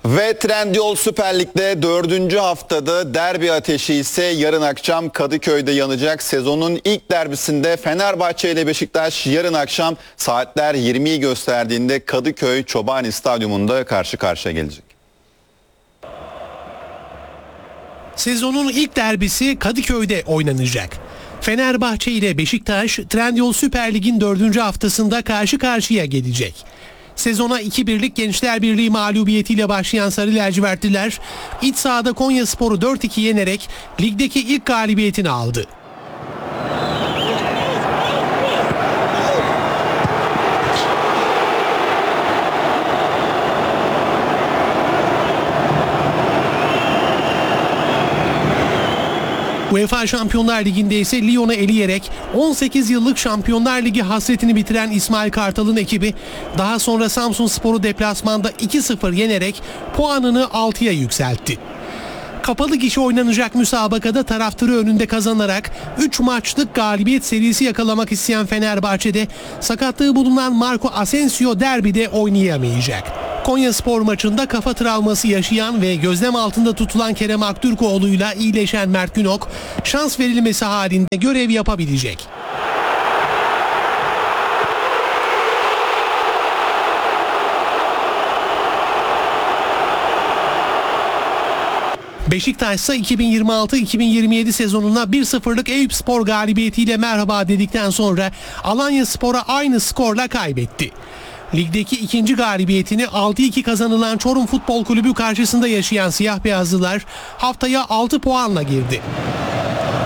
Ve Trendyol Süper Lig'de 4. haftada derbi ateşi ise yarın akşam Kadıköy'de yanacak. Sezonun ilk derbisinde Fenerbahçe ile Beşiktaş yarın akşam saatler 20'yi gösterdiğinde Kadıköy Çobani Stadyumunda karşı karşıya gelecek. Sezonun ilk derbisi Kadıköy'de oynanacak. Fenerbahçe ile Beşiktaş Trendyol Süper Lig'in 4. haftasında karşı karşıya gelecek. Sezona 2-1'lik Gençler Birliği mağlubiyetiyle başlayan Sarı Lacivertliler iç sahada Konyaspor'u 4-2 yenerek ligdeki ilk galibiyetini aldı. UEFA Şampiyonlar Ligi'nde ise Lyon'u eleyerek 18 yıllık Şampiyonlar Ligi hasretini bitiren İsmail Kartal'ın ekibi daha sonra Samsunspor'u deplasmanda 2-0 yenerek puanını 6'ya yükseltti. Kapalı gişe oynanacak müsabakada taraftarı önünde kazanarak 3 maçlık galibiyet serisi yakalamak isteyen Fenerbahçe'de sakatlığı bulunan Marco Asensio derbide oynayamayacak. Konyaspor maçında kafa travması yaşayan ve gözlem altında tutulan Kerem Aktürkoğlu'yla iyileşen Mert Günok şans verilmesi halinde görev yapabilecek. Beşiktaş ise 2026-2027 sezonuna 1-0'lık Eyüpspor galibiyetiyle merhaba dedikten sonra Alanyaspor'a aynı skorla kaybetti. Ligdeki ikinci galibiyetini 6-2 kazanılan Çorum Futbol Kulübü karşısında yaşayan siyah beyazlılar haftaya 6 puanla girdi.